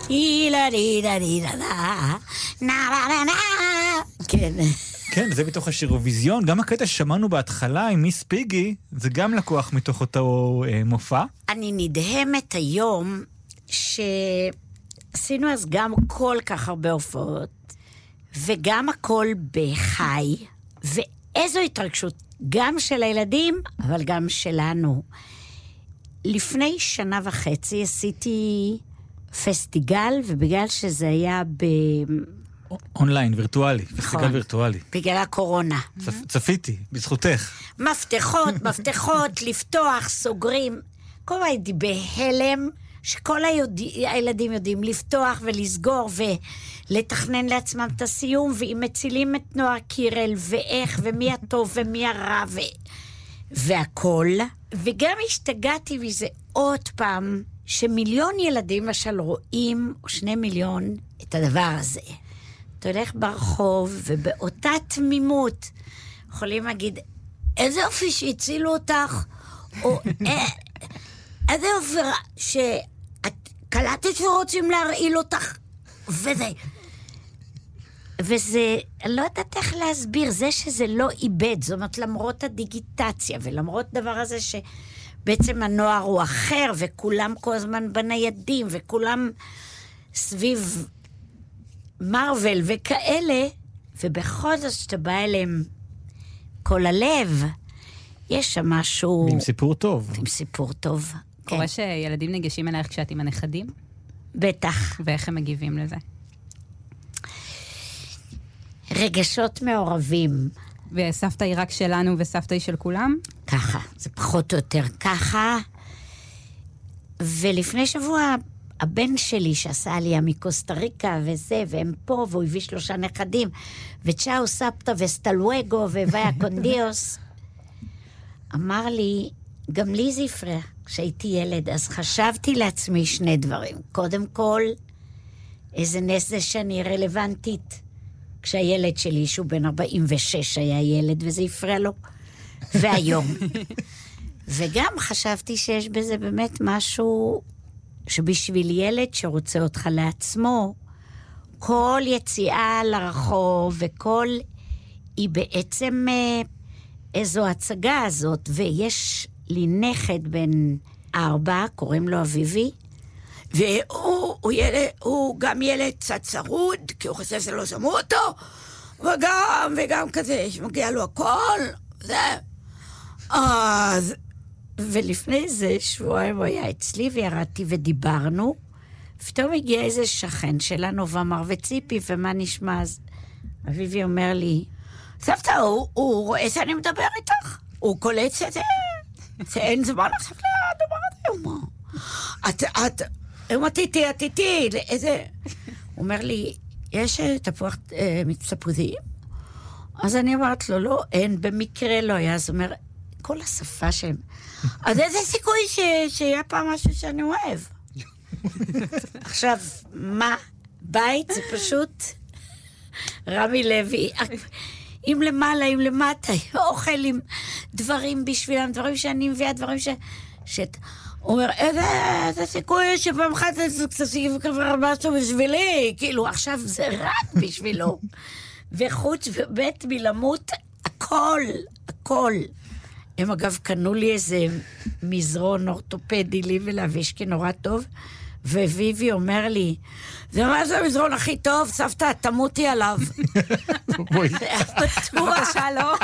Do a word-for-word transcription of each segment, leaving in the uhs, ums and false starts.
אילה לילה לילה נה נה נה. כן. כן, זה מתוך השירוויזיון. גם הקטע ששמענו בהתחלה עם מיס פיגי, זה גם לקוח מתוך אותו אה, מופע. אני נדהמת היום שעשינו אז גם כל כך הרבה הופעות, וגם הכל בחי, ואיזו התרגשות, גם של הילדים, אבל גם שלנו. לפני שנה וחצי עשיתי פסטיגל, ובגלל שזה היה ב... אונליין, וירטואלי, פסטיגל וירטואלי. בגלל הקורונה. צפיתי, בזכותך. מפתחות, מפתחות, לפתוח, סוגרים. כל מה הייתי בהלם, שכל הילדים יודעים לפתוח ולסגור ולתכנן לעצמם את הסיום, ואם מצילים את נועה קירל, ואיך, ומי הטוב ומי הרע, ו... והכל. וגם השתגעתי מזה עוד פעם, שמיליון ילדים משל רואים, או שני מיליון, את הדבר הזה. אתה הולך ברחוב, ובאותה תמימות, יכולים להגיד, איזה אופי שהצילו אותך, או איזה אופי שאת קלטת שרוצים להרעיל אותך, וזה, וזה, אני לא יודעת איך להסביר, זה שזה לא איבד, זאת אומרת, למרות הדיגיטציה, ולמרות דבר הזה שבעצם הנוער הוא אחר, וכולם כל הזמן בניידים, וכולם סביב מרוול וכאלה, ובכל זאת שאתה בא אליהם כל הלב, יש שם משהו... עם סיפור טוב. עם סיפור טוב. קורה כן. שילדים ניגשים אלייך כשאת עם הנכדים? בטח. ואיך הם מגיבים לזה? רגשות מעורבים. וסבתא היא רק שלנו וסבתא היא של כולם? ככה, זה פחות או יותר ככה. ולפני שבוע, הבן שלי שעשה עלייה מקוסטה ריקה וזה, והם פה, והוא הביא שלושה נכדים, וצ'או סבתא וסטלווגו וויה קונדיוס, אמר לי, גם לי זה הפריע כשהייתי ילד, אז חשבתי לעצמי שני דברים. קודם כל, איזה נס זה שאני רלוונטית, כשהילד שלי, שהוא בן ארבעים ושש, היה ילד, וזה הפריע לו, והיום. וגם חשבתי שיש בזה באמת משהו, שבשביל ילד שרוצה אותך לעצמו, כל יציאה לרחוב, וכל, היא בעצם איזו הצגה הזאת, ויש לי נכד בן ארבע, קוראים לו אביבי, והוא הוא ילד, הוא גם ילד קצת צרוד, כי הוא חושב שלא שמעו אותו, וגם, וגם כזה, שמגיע לו הכל, זה. אז, ולפני זה שבועיים הוא היה אצלי, וירדתי ודיברנו, פתאום הגיע איזה שכן שלנו, ואמר, וציפי, ומה נשמע? אז אביבי אומר לי, סבתא, הוא, הוא רואה שאני מדבר איתך, הוא קולץ את זה, זה אין זמן עכשיו לדבר הזה, הוא מה? את, את, הוא מתיתי, את איתי, איזה... הוא אומר לי, יש תפוח אה, תפוזים? אז אני אמרת לו, לא, אין, במקרה לא היה. אז הוא אומר, כל השפה שהם... אז איזה סיכוי ש... שיהיה פעם משהו שאני אוהב? עכשיו, מה? בית זה פשוט רמי לוי. אם למעלה, אם למטה, אוכל עם דברים בשבילם, דברים שאני מביאה, דברים ש... שאת... הוא אומר, איזה סיכוי שפעם אחת זה קצת כבר משהו בשבילי, כאילו עכשיו זה רק בשבילו. וחוץ ובית מלמות, הכל, הכל. הם אגב קנו לי איזה מזרון אורתופדי לי ולהביש נורא טוב, וויבי אומר לי, זה מה זה המזרון הכי טוב, סבתא, תמותי עליו. היה בטוח. בבקשה, לא.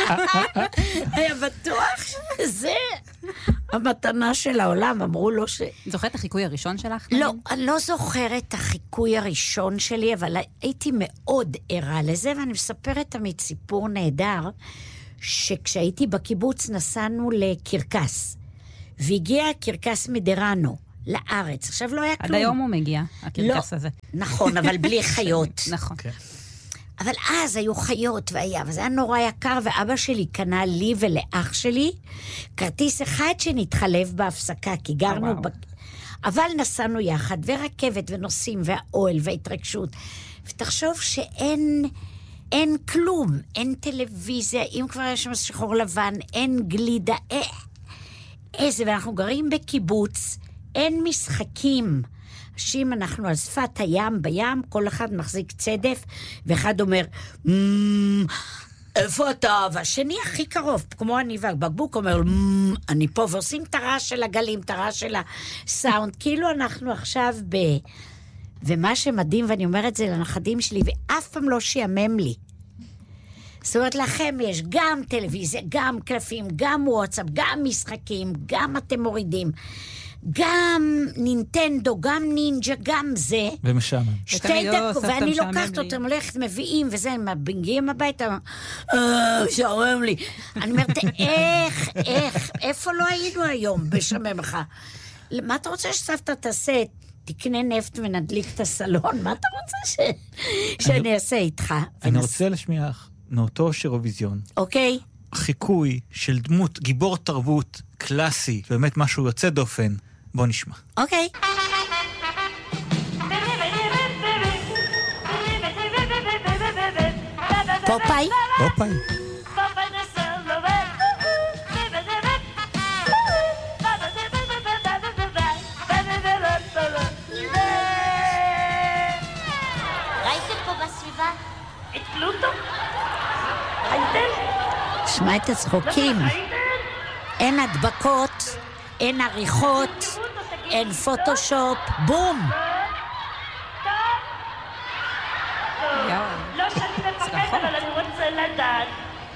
היה בטוח שזה המתנה של העולם, אמרו לו ש... זוכרת את החיקוי הראשון שלך? לא, אני לא זוכרת את החיקוי הראשון שלי, אבל הייתי מאוד ערה לזה, ואני מספרת תמיד סיפור נהדר, שכשהייתי בקיבוץ נסענו לקרקס, והגיע קרקס מדרנו לארץ. עכשיו לא היה כלום. עד היום הוא מגיע, הקרקס הזה. נכון, אבל בלי חיות. נכון. אבל אז היו חיות והיה, וזה היה נורא יקר, ואבא שלי קנה לי ולאח שלי כרטיס אחד שנתחלף בהפסקה, כי גרנו... ב... אבל נסענו יחד, ורכבת ונוסעים, והאוהל וההתרגשות. ותחשוב שאין אין כלום, אין טלוויזיה, אם כבר יש שם שחור לבן, אין גלידה, אה, איזה, ואנחנו גרים בקיבוץ, אין משחקים. אנשים, אנחנו על שפת הים, בים, כל אחד מחזיק צדף, ואחד אומר, "מ, איפה אתה?" והשני הכי קרוב, כמו אני והבקבוק, אומר, "מ, אני פה", ועושים את הרעש של הגלים, את הרעש של הסאונד, כאילו אנחנו עכשיו ב... ומה שמדהים, ואני אומרת את זה לנכדים שלי, ואף פעם לא שיאמם לי. זאת אומרת, לכם יש גם טלוויזיה, גם קלפים, גם וואטסאפ, גם משחקים, גם אתם מורידים, גם נינטנדו, גם נינג'ה, גם זה. ומשעמם. שתי דקות, ואני לוקחת אותם, הולכת, מביאים, וזה, הם מגיעים הביתה, אה, משעמם לי. אני אומרת, איך, איך, איפה לא היינו היום בשמם לך? מה אתה רוצה שסבתא תעשה? תקנה נפט ונדליק את הסלון, מה אתה רוצה ש... שאני אעשה איתך? אני רוצה לשמיע מאותו שירוויזיון. אוקיי. חיקוי של דמות, גיבור תרבות קלאסי, באמת משהו יוצא דופן. בוא נשמע. אוקיי. פופאי? פופאי. שמע את הצחוקים. אין הדבקות, אין עריכות, אין פוטושופ, בום. לא שאני מפחד, אבל אני רוצה לדעת.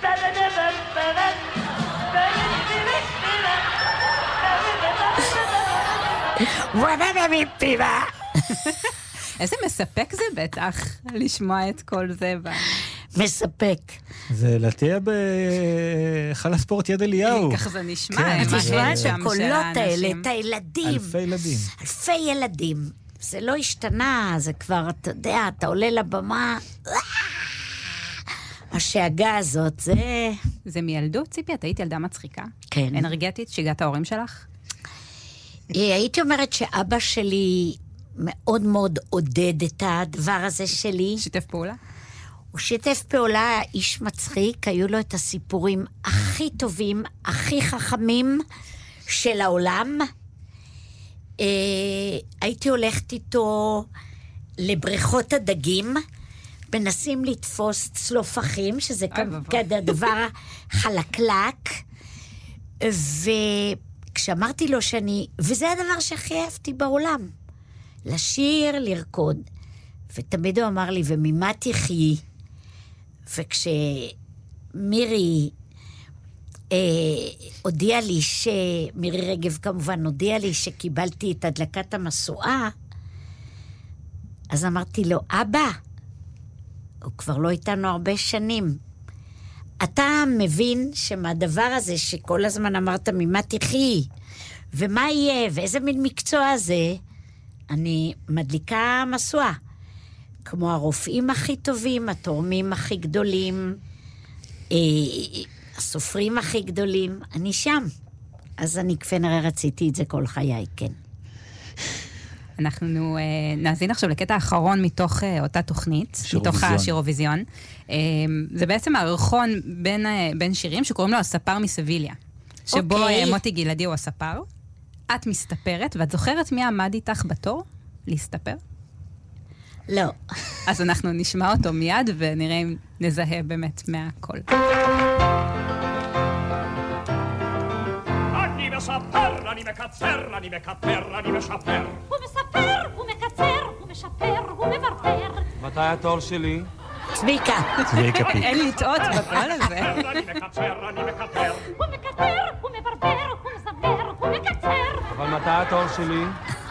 איזה מספק זה בטח, לשמוע את כל זה. מספק. זה להתיע בהיכל הספורט יד אליהו. ככה זה נשמע. תשמע את הקולות האלה, את הילדים. אלפי ילדים. אלפי ילדים. זה לא השתנה, זה כבר, אתה יודע, אתה עולה לבמה, השאגה הזאת, זה... זה מילדות, ציפי, את היית ילדה מצחיקה? כן. אנרגטית, שיגעת ההורים שלך? הייתי אומרת שאבא שלי מאוד מאוד עודד את הדבר הזה שלי. שיתף פעולה? הוא שיתף פעולה, איש מצחיק, היו לו את הסיפורים הכי טובים, הכי חכמים של העולם. אה, הייתי הולכת איתו לבריכות הדגים, מנסים לתפוס צלופחים, שזה כדבר חלקלק, וכשאמרתי לו שאני, וזה הדבר שהכי אהבתי בעולם, לשיר, לרקוד, ותמיד הוא אמר לי, וממה תחיי? וכשמירי אה, הודיע לי, שמירי רגב כמובן הודיע לי שקיבלתי את הדלקת המשואה, אז אמרתי לו, אבא, הוא כבר לא איתנו הרבה שנים, אתה מבין שמהדבר הזה שכל הזמן אמרת ממה תחי, ומה יהיה, ואיזה מין מקצוע זה, אני מדליקה משואה. כמו הרופאים הכי טובים, התורמים הכי גדולים, אה, הסופרים הכי גדולים, אני שם. אז אני כפנראה רציתי את זה כל חיי, כן. אנחנו אה, נאזין עכשיו לקטע האחרון מתוך אה, אותה תוכנית, מתוך השירוויזיון. אה, זה בעצם הערכון בין, אה, בין שירים שקוראים לו הספר מסביליה, שבו אוקיי. אה, מוטי גלעדי הוא הספר. את מסתפרת, ואת זוכרת מי עמד איתך בתור להסתפר? לא. אז אנחנו נשמע אותו מיד ונראה אם נזהה באמת מהכל. אני מספר, אני מקצר, אני מקפר, אני משפר. הוא מספר, הוא מקצר, הוא משפר, הוא מברבר. מתי התור שלי? צביקה. צביקה פיק. אין לטעות בכל הזה. אני מקצר, אני מקפר. הוא מקצר, הוא מברבר, הוא מזמר, הוא מקצר. אבל מתי התור שלי?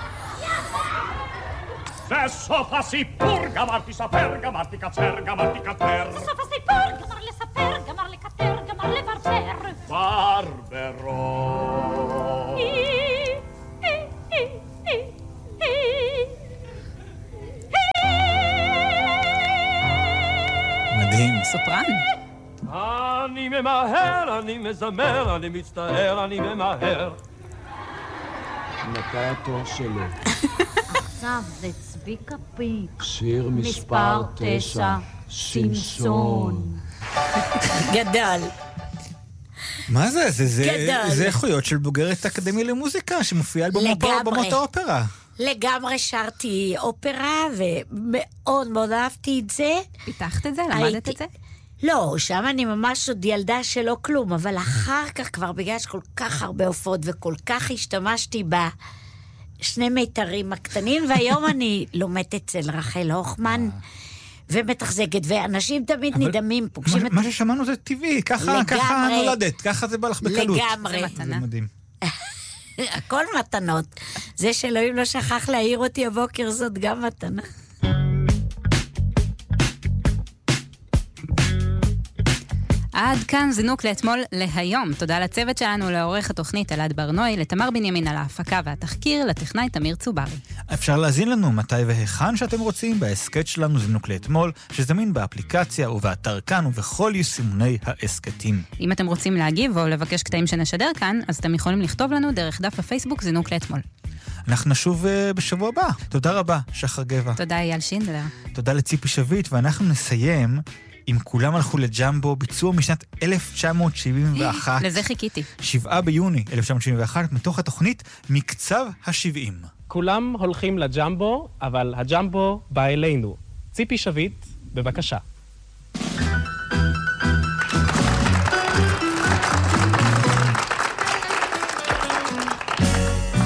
בסוף הסיפור גמרתי ספר, גמרתי קצר, גמרתי קטר. בסוף הסיפור גמר לספר, גמר לקטר, גמר לברבר. ברברו. מדהים. סופרן. אני ממהר, אני מזמר, אני מצטער, אני ממהר. מתי התור שלו? עכשיו זה צביקה פיק. שיר מספר תשע, שמשון. גדל. מה זה? זה, זה, גדל. זה איכויות של בוגרת האקדמיה למוזיקה, שמופיעה על במות לגמרי. במות האופרה. לגמרי שרתי אופרה, ומאוד מאוד אהבתי את זה. פיתחת את זה? למדת את זה? לא, שם אני ממש עוד ילדה שלא כלום, אבל אחר כך כבר בגלל שכל כך הרבה הופעות, וכל כך השתמשתי בשני מיתרים הקטנים, והיום אני לומדת אצל רחל הוכמן, ומתחזקת, ואנשים תמיד נדמים, פוגשים את... מה ששמענו זה טבעי, ככה נולדת, ככה זה בא לך בקלות. לגמרי. זה מתנה. זה מדהים. הכל מתנות. זה שאלוהים לא שכח להעיר אותי הבוקר, זאת גם מתנה. עד כאן זינוק לאתמול להיום. תודה לצוות שלנו, לעורך התוכנית אלעד ברנוי, לתמר בנימין על ההפקה והתחקיר, לטכנאי תמיר צוברי. אפשר להזין לנו מתי והיכן שאתם רוצים בהסקט שלנו זינוק לאתמול, שזמין באפליקציה ובאתר כאן ובכל יישומוני ההסקטים. אם אתם רוצים להגיב או לבקש קטעים שנשדר כאן, אז אתם יכולים לכתוב לנו דרך דף הפייסבוק זינוק לאתמול. אנחנו נשוב uh, בשבוע הבא. תודה רבה, שחר גבע. תודה אייל שינדלר. תודה לציפי שביט, ואנחנו נסיים עם כולם הלכו לג'מבו, ביצוע משנת אלף תשע מאות שבעים ואחת. לזה חיכיתי. שבעה ביוני אלף תשע מאות שבעים ואחת, מתוך התוכנית מקצב השבעים. כולם הולכים לג'מבו, אבל הג'מבו בא אלינו. ציפי שביט, בבקשה.